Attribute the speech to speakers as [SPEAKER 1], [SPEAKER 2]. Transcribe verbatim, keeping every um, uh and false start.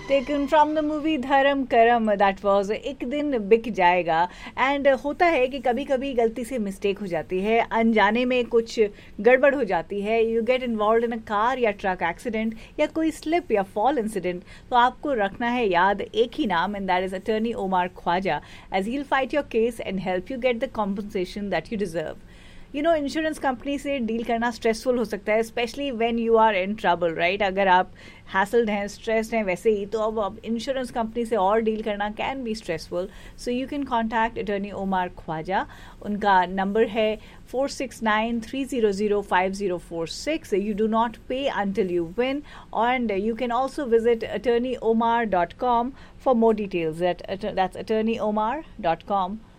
[SPEAKER 1] Taken from the movie धर्म करम, that was एक दिन बिक जाएगा. एंड होता है कि कभी कभी गलती से मिस्टेक हो जाती है, अनजाने में कुछ गड़बड़ हो जाती है. You get involve in a car या ट्रक एक्सीडेंट या कोई स्लिप या फॉल इंसिडेंट. तो आपको रखना है याद एक ही नाम, and that is attorney OMR Khwaja, as he will fight your case and help you get the compensation that you deserve. You know, insurance company से डील करना स्ट्रेसफुल हो सकता है, specially when you are in trouble, right. अगर आप हैसल्ड हैं, stressed हैं वैसे ही, तो अब अब इंश्योरेंस कंपनी से और डील करना can be stressful. So you can contact attorney OMR Khwaja. उनका नंबर है four six nine three zero zero five zero four six. You do not पे until you win, and you can also visit attorney omar dot com for more details. That, that's attorney omar dot com.